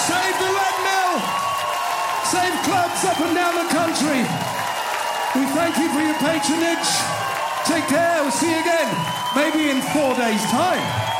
Save the Red Mill! Save clubs up and down the country! We thank you for your patronage. Take care, we'll see you again, maybe in 4 days' time.